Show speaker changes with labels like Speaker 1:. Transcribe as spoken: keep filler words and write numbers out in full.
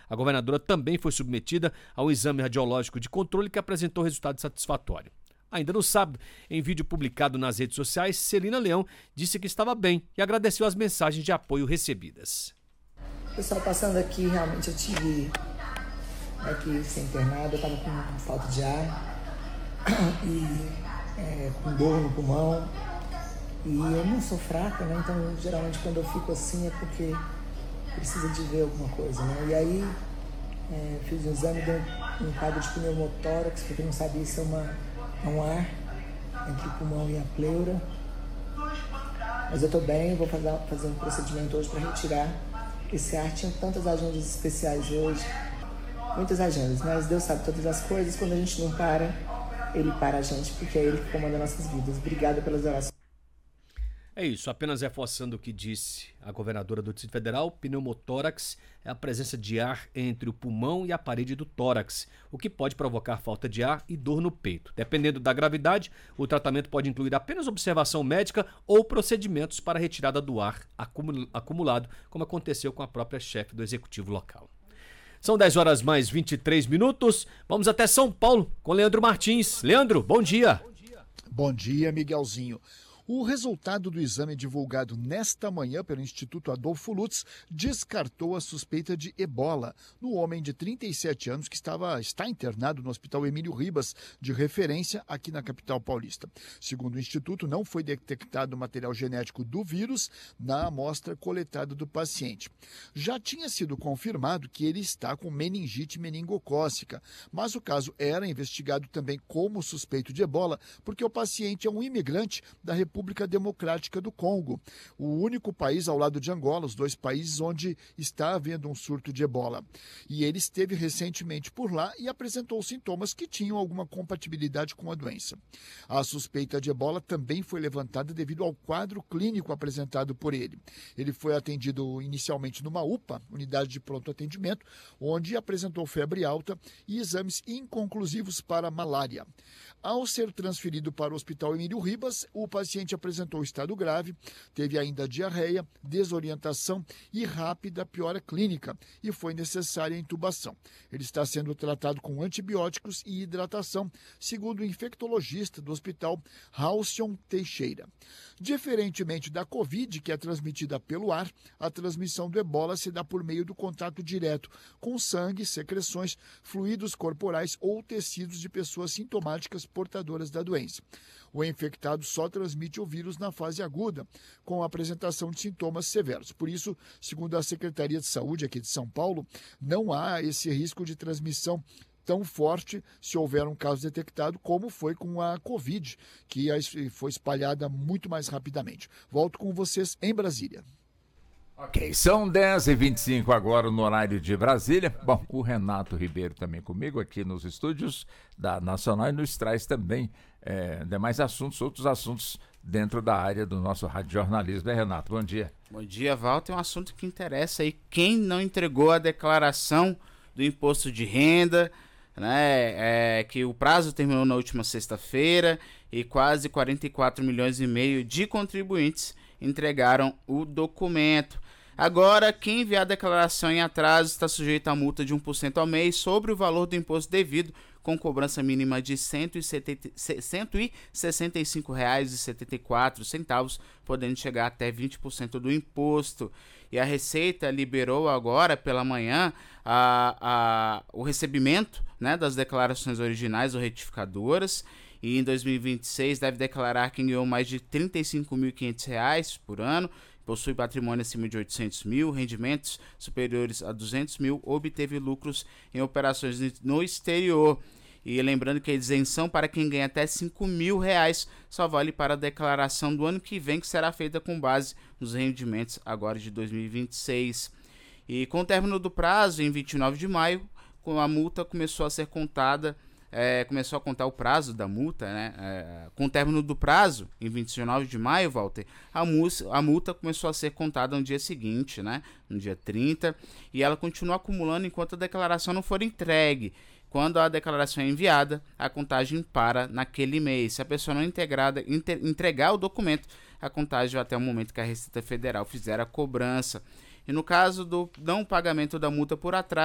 Speaker 1: A governadora também foi submetida ao exame radiológico de controle que apresentou resultado satisfatório. Ainda no sábado, em vídeo publicado nas redes sociais, Celina Leão disse que estava bem e agradeceu as mensagens de apoio recebidas.
Speaker 2: Pessoal, passando aqui, realmente eu tive aqui ser internada, eu estava com falta de ar e é, com dor no pulmão. E eu não sou fraca, né? Então geralmente quando eu fico assim é porque precisa de ver alguma coisa, né? E aí é, fiz um exame, deu um quadro de pneumotórax, porque eu não sabia se é uma É um ar entre o pulmão e a pleura. Mas eu tô bem, vou fazer, fazer um procedimento hoje para retirar esse ar. Tinha tantas agendas especiais hoje, muitas agendas, mas Deus sabe todas as coisas. Quando a gente não para, Ele para a gente, porque é Ele que comanda nossas vidas. Obrigada pelas orações.
Speaker 1: É isso, apenas reforçando o que disse a governadora do Distrito Federal, pneumotórax é a presença de ar entre o pulmão e a parede do tórax, o que pode provocar falta de ar e dor no peito. Dependendo da gravidade, o tratamento pode incluir apenas observação médica ou procedimentos para retirada do ar acumulado, como aconteceu com a própria chefe do executivo local. São dez horas mais vinte e três minutos, vamos até São Paulo com Leandro Martins. Leandro, bom dia.
Speaker 3: Bom dia, Miguelzinho. O resultado do exame divulgado nesta manhã pelo Instituto Adolfo Lutz descartou a suspeita de ebola no homem de trinta e sete anos que estava, está internado no Hospital Emílio Ribas, de referência aqui na capital paulista. Segundo o Instituto, não foi detectado material genético do vírus na amostra coletada do paciente. Já tinha sido confirmado que ele está com meningite meningocócica, mas o caso era investigado também como suspeito de ebola, porque o paciente é um imigrante da República República Democrática do Congo, o único país ao lado de Angola, os dois países onde está havendo um surto de ebola. E ele esteve recentemente por lá e apresentou sintomas que tinham alguma compatibilidade com a doença. A suspeita de ebola também foi levantada devido ao quadro clínico apresentado por ele. Ele foi atendido inicialmente numa U P A, unidade de pronto atendimento, onde apresentou febre alta e exames inconclusivos para malária. Ao ser transferido para o Hospital Emílio Ribas, o paciente apresentou estado grave, teve ainda diarreia, desorientação e rápida piora clínica e foi necessária a intubação. Ele está sendo tratado com antibióticos e hidratação, segundo o infectologista do Hospital Halcyon Teixeira. Diferentemente da Covid, que é transmitida pelo ar, a transmissão do ebola se dá por meio do contato direto com sangue, secreções, fluidos corporais ou tecidos de pessoas sintomáticas portadoras da doença. O infectado só transmite o vírus na fase aguda, com a apresentação de sintomas severos. Por isso, segundo a Secretaria de Saúde aqui de São Paulo, não há esse risco de transmissão tão forte se houver um caso detectado, como foi com a Covid, que foi espalhada muito mais rapidamente. Volto com vocês em Brasília.
Speaker 4: Ok, são dez e vinte e cinco agora no horário de Brasília. Bom, o Renato Ribeiro também comigo aqui nos estúdios da Nacional e nos traz também é, demais assuntos, outros assuntos dentro da área do nosso radiojornalismo. É, Renato, bom dia.
Speaker 5: Bom dia, Val. Tem um assunto que interessa aí. Quem não entregou a declaração do imposto de renda, né, é, que o prazo terminou na última sexta-feira e quase quarenta e quatro milhões e meio de contribuintes entregaram o documento. Agora, quem enviar a declaração em atraso está sujeito a multa de um por cento ao mês sobre o valor do imposto devido, com cobrança mínima de cento e sessenta e cinco reais e setenta e quatro centavos, podendo chegar até vinte por cento do imposto. E a Receita liberou agora pela manhã a, a, o recebimento, né, das declarações originais ou retificadoras. E em dois mil e vinte e seis deve declarar quem ganhou mais de trinta e cinco mil e quinhentos reais por ano, possui patrimônio acima de oitocentos mil, rendimentos superiores a duzentos mil, obteve lucros em operações no exterior. E lembrando que a isenção para quem ganha até cinco mil reais só vale para a declaração do ano que vem, que será feita com base nos rendimentos agora de dois mil e vinte e seis. E com o término do prazo, em vinte e nove de maio, a multa começou a ser contada. É, começou a contar o prazo da multa, né? É, com o término do prazo, em vinte e nove de maio, Walter, a, a multa começou a ser contada no dia seguinte, né? No dia trinta, e ela continua acumulando enquanto a declaração não for entregue. Quando a declaração é enviada, a contagem para naquele mês. Se a pessoa não integrada, inter, entregar o documento, a contagem vai até o momento que a Receita Federal fizer a cobrança. E no caso do não pagamento da multa por atraso,